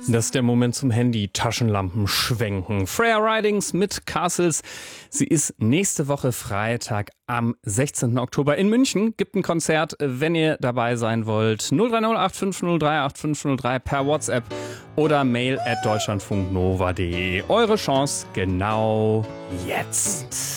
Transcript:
Das ist der Moment zum Handy, Taschenlampen schwenken. Freya Ridings mit Castles. Sie ist nächste Woche Freitag am 16. Oktober in München. Gibt ein Konzert, wenn ihr dabei sein wollt. 030 8503 8503 per WhatsApp oder mail@deutschlandfunknova.de. Eure Chance genau jetzt.